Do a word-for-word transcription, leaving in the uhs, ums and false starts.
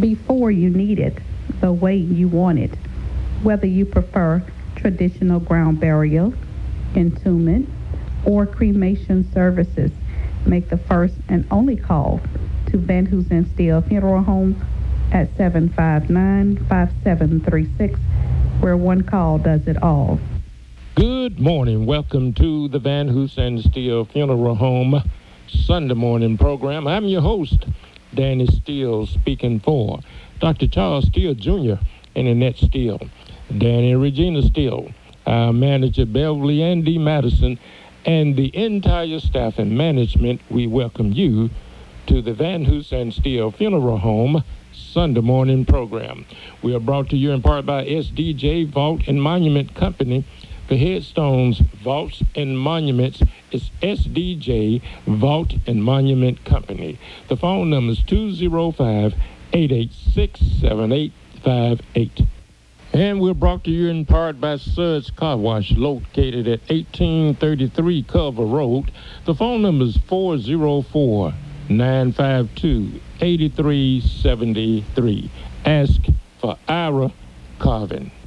before you need it, the way you want it. Whether you prefer traditional ground burial, entombment, or cremation services, make the first and only call to Van Hoosen Steel Funeral Home at seven five nine, five seven three six, where one call does it all. Good morning. Welcome to the Van Hoosen Steel Funeral Home Sunday morning program. I'm your host, Danny Steele, speaking for Doctor Charles Steele Junior and Annette Steele, Danny and Regina Steele, our manager Beverly Andy Madison, and the entire staff and management. We welcome you to the Van Hoosen Steel Funeral Home Sunday morning program. We are brought to you in part by S D J Vault and Monument Company. For headstones, vaults, and monuments, it's S D J Vault and Monument Company. The phone number is two oh five, eight eight six, seven eight five eight. And we're brought to you in part by Suds Car Wash, located at eighteen thirty-three Culver Road. The phone number is four oh four, nine five two, eight three seven three. Ask for Ira Carvin.